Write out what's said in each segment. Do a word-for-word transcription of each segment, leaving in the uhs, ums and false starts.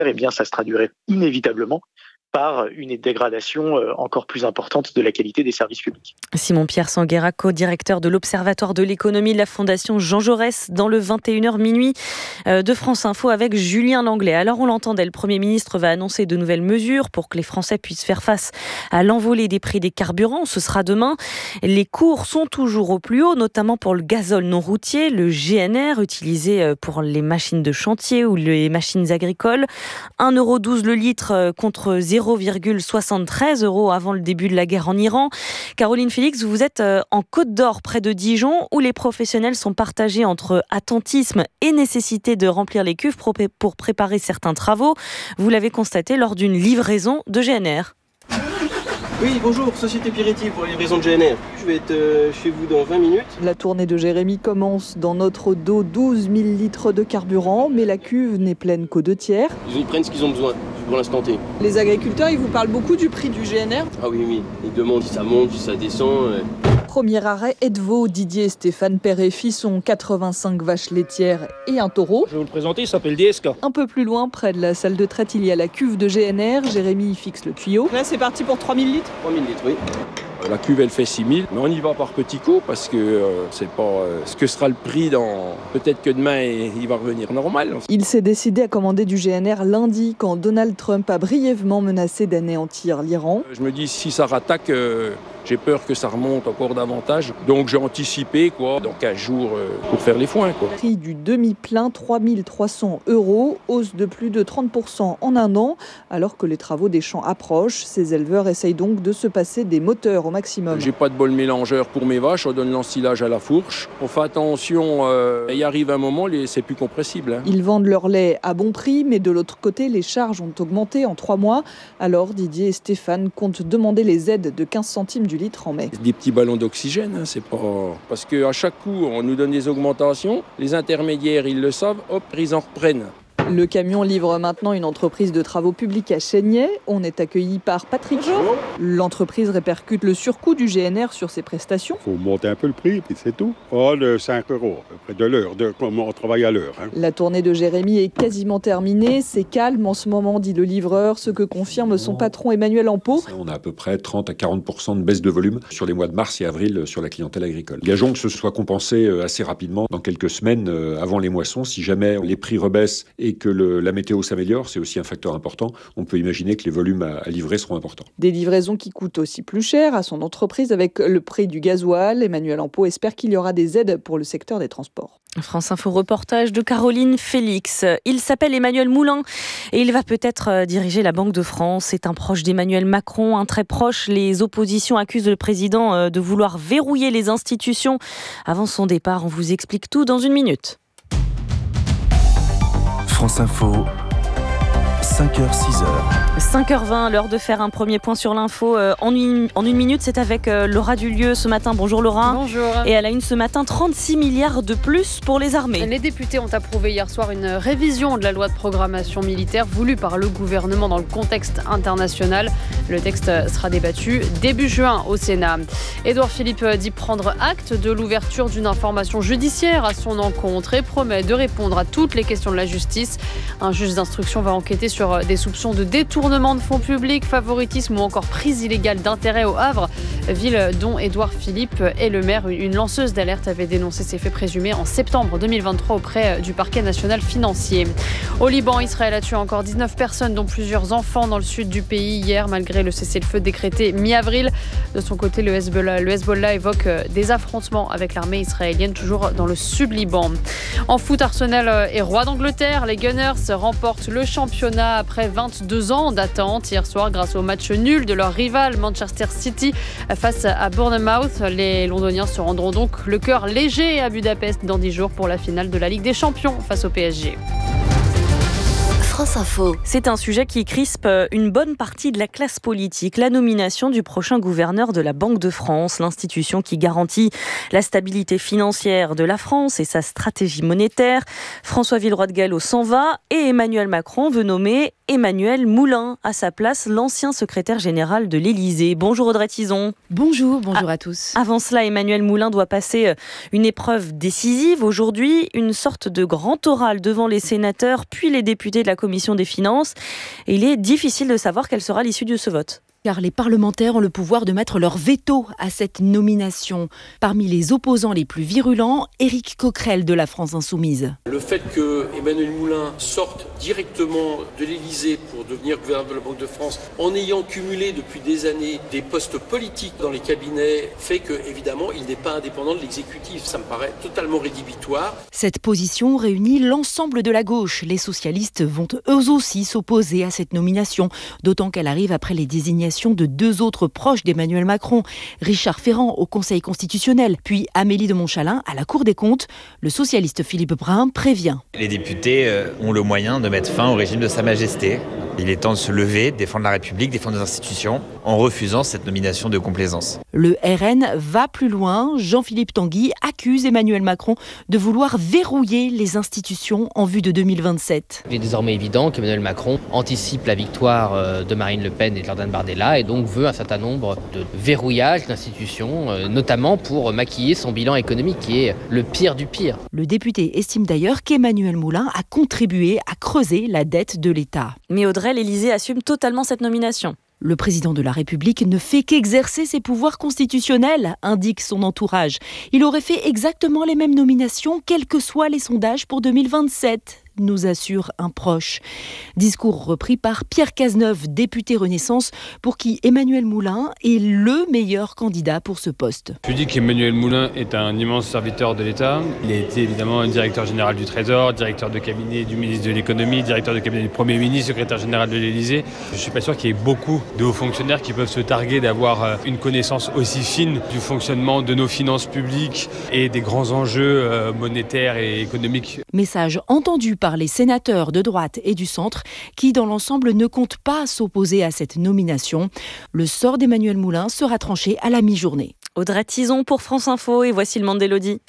eh bien, ça se traduirait inévitablement par une dégradation encore plus importante de la qualité des services publics. Simon-Pierre Sanguera, co-directeur de l'Observatoire de l'économie de la Fondation Jean Jaurès, dans le vingt et une heures minuit de France Info avec Julien Langlais. Alors on l'entendait, le Premier ministre va annoncer de nouvelles mesures pour que les Français puissent faire face à l'envolée des prix des carburants. Ce sera demain. Les cours sont toujours au plus haut, notamment pour le gazole non routier, le G N R, utilisé pour les machines de chantier ou les machines agricoles. un euro douze le litre contre zéro virgule soixante-treize euros avant le début de la guerre en Iran. Caroline Félix, vous êtes en Côte d'Or, près de Dijon, où les professionnels sont partagés entre attentisme et nécessité de remplir les cuves pour préparer certains travaux. Vous l'avez constaté lors d'une livraison de G N R. Oui, bonjour, Société Piriti pour la livraison de G N R. Je vais être euh, chez vous dans vingt minutes. La tournée de Jérémy commence. Dans notre dos, douze mille litres de carburant, mais la cuve n'est pleine qu'aux deux tiers. Ils prennent ce qu'ils ont besoin pour l'instant T. Les agriculteurs, ils vous parlent beaucoup du prix du G N R ? Ah oui, oui. Ils demandent si ça monte, si ça descend. Euh... Premier arrêt, Edvaux, Didier et Stéphane, père et fils, ont quatre-vingt-cinq vaches laitières et un taureau. Je vais vous le présenter, il s'appelle D S K. Un peu plus loin, près de la salle de traite, il y a la cuve de G N R. Jérémy y fixe le tuyau. Là, c'est parti pour trois mille litres. trois mille litres, oui. La cuve, elle fait six mille, mais on y va par petits coups parce que euh, c'est pas euh, ce que sera le prix dans... Peut-être que demain, il va revenir normal. Il s'est décidé à commander du G N R lundi quand Donald Trump a brièvement menacé d'anéantir l'Iran. Je me dis, si ça rattaque, euh, j'ai peur que ça remonte encore davantage. Donc j'ai anticipé, quoi, dans quinze jours euh, pour faire les foins, quoi. Prix du demi-plein, trois mille trois cents euros, hausse de plus de trente pour cent en un an. Alors que les travaux des champs approchent, ces éleveurs essayent donc de se passer des moteurs au maximum. J'ai pas de bol mélangeur pour mes vaches, on donne l'ensilage à la fourche. On fait attention, euh, il arrive un moment, les, c'est plus compressible. Hein. Ils vendent leur lait à bon prix, mais de l'autre côté, les charges ont augmenté en trois mois. Alors Didier et Stéphane comptent demander les aides de quinze centimes du litre en mai. Des petits ballons d'oxygène, hein, c'est pas... Parce qu'à chaque coup, on nous donne des augmentations, les intermédiaires, ils le savent, hop, ils en reprennent. Le camion livre maintenant une entreprise de travaux publics à Chénier. On est accueilli par Patrick. Bonjour. L'entreprise répercute le surcoût du G N R sur ses prestations. Il faut monter un peu le prix, puis c'est tout. Oh, de cinq euros, à peu près de l'heure, de comment on travaille à l'heure. Hein. La tournée de Jérémy est quasiment terminée. C'est calme en ce moment, dit le livreur, ce que confirme son patron Emmanuel Ampeau. On a à peu près trente à quarante pour cent de baisse de volume sur les mois de mars et avril sur la clientèle agricole. Gageons que ce soit compensé assez rapidement dans quelques semaines avant les moissons. Si jamais les prix rebaissent et que le, la météo s'améliore, c'est aussi un facteur important. On peut imaginer que les volumes à, à livrer seront importants. Des livraisons qui coûtent aussi plus cher à son entreprise avec le prix du gasoil. Emmanuel Ampeau espère qu'il y aura des aides pour le secteur des transports. France Info reportage de Caroline Félix. Il s'appelle Emmanuel Moulin et il va peut-être diriger la Banque de France. C'est un proche d'Emmanuel Macron, un très proche. Les oppositions accusent le président de vouloir verrouiller les institutions avant son départ. On vous explique tout dans une minute. France Info, cinq heures six heures. cinq heures vingt, l'heure de faire un premier point sur l'info euh, en, une, en une minute. C'est avec euh, Laura Dulieu ce matin. Bonjour Laura. Bonjour. Et à la une ce matin, trente-six milliards de plus pour les armées. Les députés ont approuvé hier soir une révision de la loi de programmation militaire voulue par le gouvernement dans le contexte international. Le texte sera débattu début juin au Sénat. Édouard Philippe dit prendre acte de l'ouverture d'une information judiciaire à son encontre et promet de répondre à toutes les questions de la justice. Un juge d'instruction va enquêter sur des soupçons de détournement de fonds publics, favoritisme ou encore prise illégale d'intérêt au Havre, ville dont Édouard Philippe est le maire. Une lanceuse d'alerte avait dénoncé ces faits présumés en septembre deux mille vingt-trois auprès du parquet national financier. Au Liban, Israël a tué encore dix-neuf personnes, dont plusieurs enfants dans le sud du pays hier, malgré le cessez-le-feu décrété mi-avril. De son côté, le Hezbollah, le Hezbollah évoque des affrontements avec l'armée israélienne, toujours dans le sud Liban. En foot, Arsenal est roi d'Angleterre. Les Gunners remportent le championnat après vingt-deux ans d'attente hier soir grâce au match nul de leur rival Manchester City face à Bournemouth. Les Londoniens se rendront donc le cœur léger à Budapest dans dix jours pour la finale de la Ligue des Champions face au P S G. France Info. C'est un sujet qui crispe une bonne partie de la classe politique. La nomination du prochain gouverneur de la Banque de France, l'institution qui garantit la stabilité financière de la France et sa stratégie monétaire. François Villeroy de Galhau s'en va et Emmanuel Macron veut nommer Emmanuel Moulin à sa place, l'ancien secrétaire général de l'Élysée. Bonjour Audrey Tizon. Bonjour, bonjour à, à tous. Avant cela, Emmanuel Moulin doit passer une épreuve décisive. Aujourd'hui, une sorte de grand oral devant les sénateurs puis les députés de la commission commission des finances. Et il est difficile de savoir quelle sera l'issue de ce vote. Car les parlementaires ont le pouvoir de mettre leur veto à cette nomination. Parmi les opposants les plus virulents, Éric Coquerel de la France Insoumise. Le fait que Emmanuel Moulin sorte directement de l'Élysée pour devenir gouverneur de la Banque de France, en ayant cumulé depuis des années des postes politiques dans les cabinets, fait que, évidemment, il n'est pas indépendant de l'exécutif. Ça me paraît totalement rédhibitoire. Cette position réunit l'ensemble de la gauche. Les socialistes vont eux aussi s'opposer à cette nomination, d'autant qu'elle arrive après les désignations de deux autres proches d'Emmanuel Macron, Richard Ferrand au Conseil constitutionnel, puis Amélie de Montchalin à la Cour des comptes. Le socialiste Philippe Brun prévient. Les députés ont le moyen de mettre fin au régime de Sa Majesté. Il est temps de se lever, de défendre la République, défendre nos institutions, en refusant cette nomination de complaisance. Le R N va plus loin. Jean-Philippe Tanguy accuse Emmanuel Macron de vouloir verrouiller les institutions en vue de deux mille vingt-sept. Il est désormais évident qu'Emmanuel Macron anticipe la victoire de Marine Le Pen et de Jordan Bardella et donc veut un certain nombre de verrouillages d'institutions, notamment pour maquiller son bilan économique qui est le pire du pire. Le député estime d'ailleurs qu'Emmanuel Moulin a contribué à creuser la dette de l'État. Mais Audrey, l'Élysée assume totalement cette nomination. Le président de la République ne fait qu'exercer ses pouvoirs constitutionnels, indique son entourage. Il aurait fait exactement les mêmes nominations, quels que soient les sondages pour deux mille vingt-sept, nous assure un proche. Discours repris par Pierre Cazeneuve, député Renaissance, pour qui Emmanuel Moulin est le meilleur candidat pour ce poste. Je dis qu'Emmanuel Moulin est un immense serviteur de l'État. Il a été évidemment directeur général du Trésor, directeur de cabinet du ministre de l'Économie, directeur de cabinet du Premier ministre, secrétaire général de l'Élysée. Je ne suis pas sûr qu'il y ait beaucoup de hauts fonctionnaires qui peuvent se targuer d'avoir une connaissance aussi fine du fonctionnement de nos finances publiques et des grands enjeux monétaires et économiques. Message entendu par les sénateurs de droite et du centre qui, dans l'ensemble, ne comptent pas s'opposer à cette nomination. Le sort d'Emmanuel Moulin sera tranché à la mi-journée. Audrey Tison pour France Info et voici le monde d'Élodie.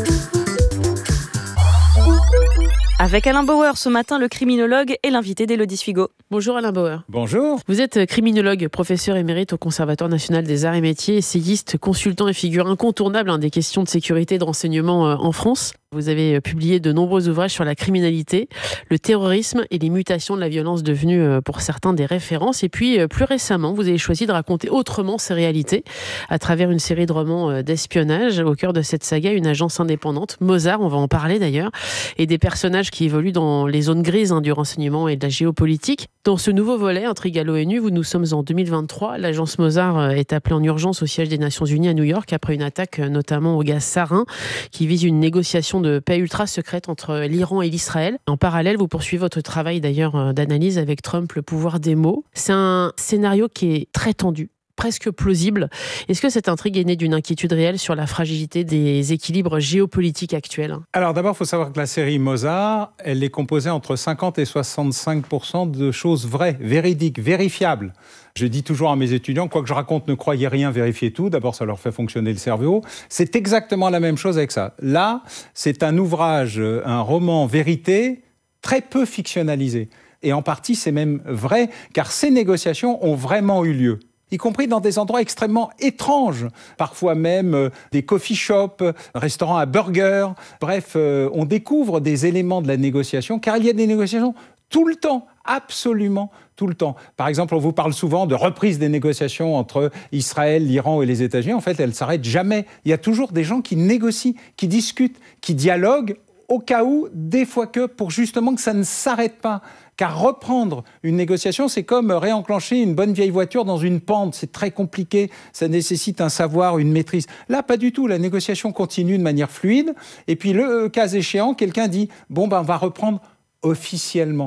Avec Alain Bauer, ce matin, le criminologue et l'invité d'Élodie Sfigo. Bonjour Alain Bauer. Bonjour. Vous êtes criminologue, professeur émérite au Conservatoire national des arts et métiers, essayiste, consultant et figure incontournable hein, des questions de sécurité et de renseignement euh, en France. Vous avez publié de nombreux ouvrages sur la criminalité, le terrorisme et les mutations de la violence devenues euh, pour certains des références. Et puis, euh, plus récemment, vous avez choisi de raconter autrement ces réalités à travers une série de romans euh, d'espionnage. Au cœur de cette saga, une agence indépendante, Mozart, on va en parler d'ailleurs, et des personnages qui évoluent dans les zones grises hein, du renseignement et de la géopolitique. Dans ce nouveau volet, Intrigue à l'ONU, vous nous sommes en deux mille vingt-trois. L'agence Mozart est appelée en urgence au siège des Nations Unies à New York après une attaque notamment au gaz sarin qui vise une négociation de paix ultra secrète entre l'Iran et l'Israël. En parallèle, vous poursuivez votre travail d'ailleurs d'analyse avec Trump, le pouvoir des mots. C'est un scénario qui est très tendu, presque plausible. Est-ce que cette intrigue est née d'une inquiétude réelle sur la fragilité des équilibres géopolitiques actuels ? Alors d'abord, il faut savoir que la série Mozart, elle est composée entre cinquante et soixante-cinq pour cent de choses vraies, véridiques, vérifiables. Je dis toujours à mes étudiants, quoi que je raconte, ne croyez rien, vérifiez tout. D'abord, ça leur fait fonctionner le cerveau. C'est exactement la même chose avec ça. Là, c'est un ouvrage, un roman vérité, très peu fictionnalisé. Et en partie, c'est même vrai, car ces négociations ont vraiment eu lieu, y compris dans des endroits extrêmement étranges, parfois même euh, des coffee shops, restaurants à burgers. Bref, euh, on découvre des éléments de la négociation, car il y a des négociations tout le temps, absolument tout le temps. Par exemple, on vous parle souvent de reprise des négociations entre Israël, l'Iran et les États-Unis. En fait, elles ne s'arrêtent jamais. Il y a toujours des gens qui négocient, qui discutent, qui dialoguent, au cas où, des fois que, pour justement que ça ne s'arrête pas. Car reprendre une négociation, c'est comme réenclencher une bonne vieille voiture dans une pente. C'est très compliqué, ça nécessite un savoir, une maîtrise. Là, pas du tout. La négociation continue de manière fluide. Et puis, le cas échéant, quelqu'un dit « bon, ben, on va reprendre officiellement ».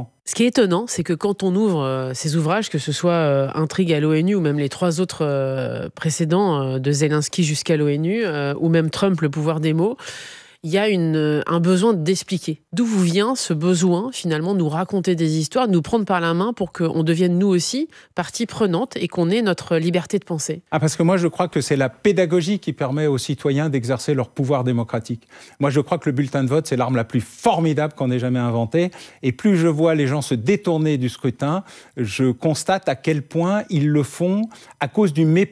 Ce qui est étonnant, c'est que quand on ouvre euh, ces ouvrages, que ce soit euh, Intrigue à l'ONU ou même les trois autres euh, précédents, euh, de Zelensky jusqu'à l'ONU, euh, ou même Trump, le pouvoir des mots, il y a une, un besoin d'expliquer. D'où vous vient ce besoin, finalement, de nous raconter des histoires, de nous prendre par la main pour qu'on devienne, nous aussi, partie prenante et qu'on ait notre liberté de penser ? Ah, parce que moi, je crois que c'est la pédagogie qui permet aux citoyens d'exercer leur pouvoir démocratique. Moi, je crois que le bulletin de vote, c'est l'arme la plus formidable qu'on ait jamais inventée. Et plus je vois les gens se détourner du scrutin, je constate à quel point ils le font à cause du mépris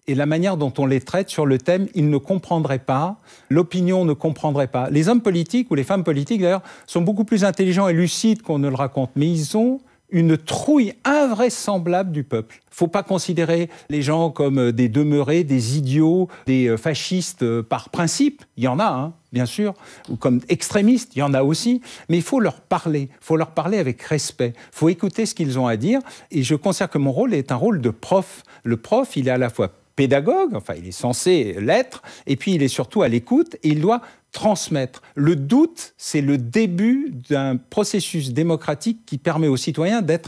et la manière dont on les traite sur le thème, ils ne comprendraient pas, l'opinion ne comprendrait pas. Les hommes politiques, ou les femmes politiques d'ailleurs, sont beaucoup plus intelligents et lucides qu'on ne le raconte, mais ils ont une trouille invraisemblable du peuple. Il ne faut pas considérer les gens comme des demeurés, des idiots, des fascistes par principe. Il y en a, hein, bien sûr, ou comme extrémistes, il y en a aussi. Mais il faut leur parler, il faut leur parler avec respect. Il faut écouter ce qu'ils ont à dire. Et je considère que mon rôle est un rôle de prof. Le prof, il est à la fois pédagogue, enfin il est censé l'être, et puis il est surtout à l'écoute, et il doit transmettre. Le doute, c'est le début d'un processus démocratique qui permet aux citoyens d'être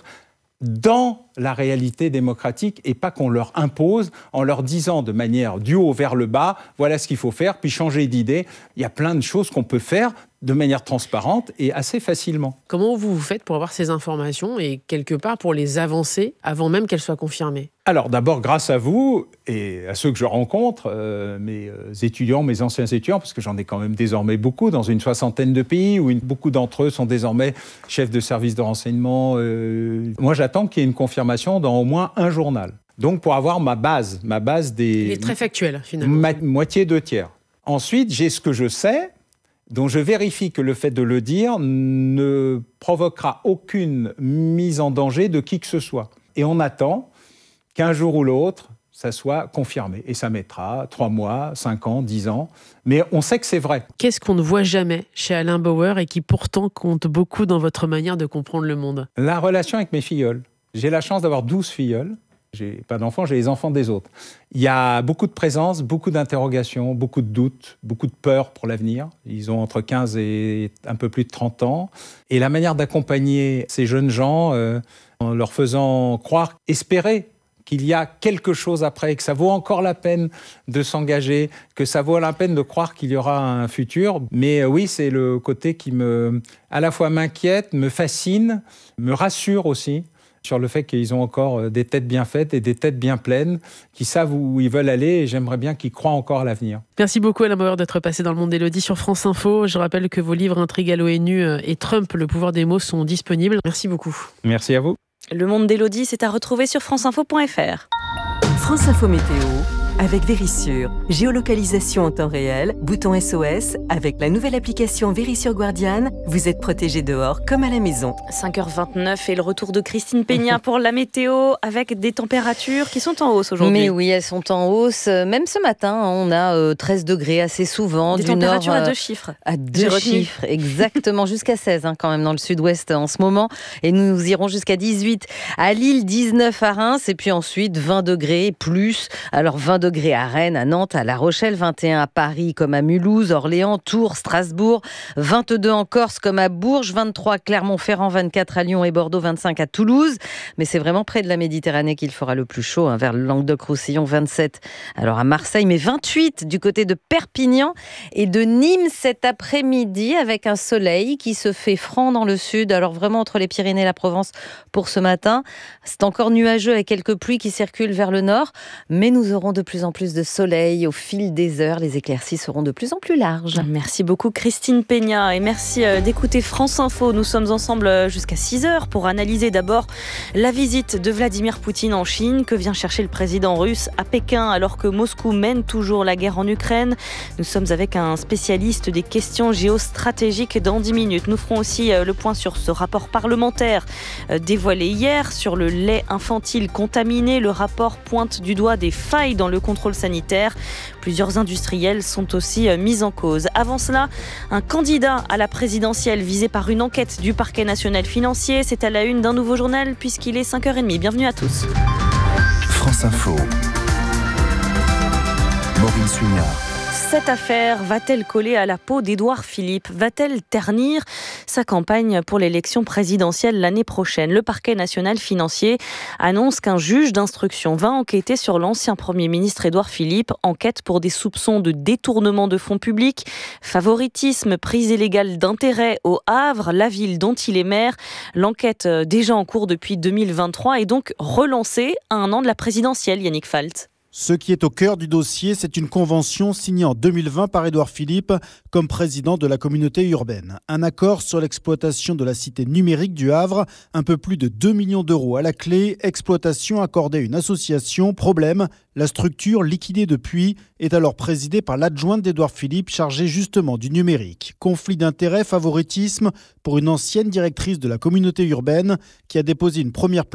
dans la réalité démocratique et pas qu'on leur impose en leur disant de manière du haut vers le bas, voilà ce qu'il faut faire, puis changer d'idée. Il y a plein de choses qu'on peut faire de manière transparente et assez facilement. Comment vous vous faites pour avoir ces informations et quelque part pour les avancer avant même qu'elles soient confirmées ? Alors d'abord, grâce à vous et à ceux que je rencontre, euh, mes étudiants, mes anciens étudiants, parce que j'en ai quand même désormais beaucoup dans une soixantaine de pays où une, beaucoup d'entre eux sont désormais chefs de service de renseignement. Euh, moi, j'attends qu'il y ait une confirmation dans au moins un journal. Donc pour avoir ma base, ma base des... Il est très factuel finalement. Ma, moitié, deux tiers. Ensuite, j'ai ce que je sais, dont je vérifie que le fait de le dire ne provoquera aucune mise en danger de qui que ce soit. Et on attend qu'un jour ou l'autre, ça soit confirmé. Et ça mettra trois mois, cinq ans, dix ans. Mais on sait que c'est vrai. Qu'est-ce qu'on ne voit jamais chez Alain Bauer et qui pourtant compte beaucoup dans votre manière de comprendre le monde ? La relation avec mes filleuls. J'ai la chance d'avoir douze filleuls. J'ai pas d'enfants, j'ai les enfants des autres. Il y a beaucoup de présence, beaucoup d'interrogations, beaucoup de doutes, beaucoup de peur pour l'avenir. Ils ont entre quinze et un peu plus de trente ans. Et la manière d'accompagner ces jeunes gens, euh, en leur faisant croire, espérer qu'il y a quelque chose après, que ça vaut encore la peine de s'engager, que ça vaut la peine de croire qu'il y aura un futur. Mais euh, oui, c'est le côté qui me, à la fois m'inquiète, me fascine, me rassure aussi, sur le fait qu'ils ont encore des têtes bien faites et des têtes bien pleines, qui savent où ils veulent aller, et j'aimerais bien qu'ils croient encore à l'avenir. Merci beaucoup Alain Bauer d'être passé dans le monde d'Élodie sur France Info. Je rappelle que vos livres Intrigue à l'ONU et Trump, le pouvoir des mots sont disponibles. Merci beaucoup. Merci à vous. Le monde d'Élodie, c'est à retrouver sur franceinfo point f r. France Info Météo avec Vérissure. Géolocalisation en temps réel, bouton S O S. Avec la nouvelle application Vérissure Guardian, vous êtes protégé dehors comme à la maison. cinq heures vingt-neuf et le retour de Christine Peña pour la météo avec des températures qui sont en hausse aujourd'hui. Mais oui, elles sont en hausse. Même ce matin, on a treize degrés assez souvent. Des du températures nord, à deux chiffres. À deux chiffres, exactement, jusqu'à seize hein, quand même dans le sud-ouest en ce moment. Et nous irons jusqu'à dix-huit à Lille, dix-neuf à Reims et puis ensuite vingt degrés plus. Alors vingt degrés à Rennes, à Nantes, à La Rochelle, vingt et un à Paris comme à Mulhouse, Orléans, Tours, Strasbourg, vingt-deux en Corse comme à Bourges, vingt-trois à Clermont-Ferrand, vingt-quatre à Lyon et Bordeaux, vingt-cinq à Toulouse. Mais c'est vraiment près de la Méditerranée qu'il fera le plus chaud, hein, vers le Languedoc-Roussillon, vingt-sept. Alors à Marseille, mais vingt-huit du côté de Perpignan et de Nîmes cet après-midi avec un soleil qui se fait franc dans le sud. Alors vraiment entre les Pyrénées et la Provence pour ce matin. C'est encore nuageux avec quelques pluies qui circulent vers le nord, mais nous aurons de plus en plus de soleil au fil des heures. Les éclaircies seront de plus en plus larges. Merci beaucoup Christine Peña et merci d'écouter France Info. Nous sommes ensemble jusqu'à six heures pour analyser d'abord la visite de Vladimir Poutine en Chine. Que vient chercher le président russe à Pékin alors que Moscou mène toujours la guerre en Ukraine? Nous sommes avec un spécialiste des questions géostratégiques dans dix minutes. Nous ferons aussi le point sur ce rapport parlementaire dévoilé hier sur le lait infantile contaminé. Le rapport pointe du doigt des failles dans le contrôle sanitaire. Plusieurs industriels sont aussi mis en cause. Avant cela, un candidat à la présidentielle visé par une enquête du parquet national financier. C'est à la une d'un nouveau journal puisqu'il est cinq heures trente. Bienvenue à tous. France Info. Maureen Suignard. Cette affaire va-t-elle coller à la peau d'Édouard Philippe? Va-t-elle ternir sa campagne pour l'élection présidentielle l'année prochaine? Le parquet national financier annonce qu'un juge d'instruction va enquêter sur l'ancien Premier ministre Édouard Philippe. Enquête pour des soupçons de détournement de fonds publics, favoritisme, prise illégale d'intérêt au Havre, la ville dont il est maire. L'enquête déjà en cours depuis deux mille vingt-trois est donc relancée à un an de la présidentielle, Yannick Falt. Ce qui est au cœur du dossier, c'est une convention signée en deux mille vingt par Édouard Philippe comme président de la communauté urbaine. Un accord sur l'exploitation de la cité numérique du Havre, un peu plus de deux millions d'euros à la clé, exploitation accordée à une association. Problème, la structure, liquidée depuis, est alors présidée par l'adjointe d'Édouard Philippe chargée justement du numérique. Conflit d'intérêts, favoritisme pour une ancienne directrice de la communauté urbaine qui a déposé une première plainte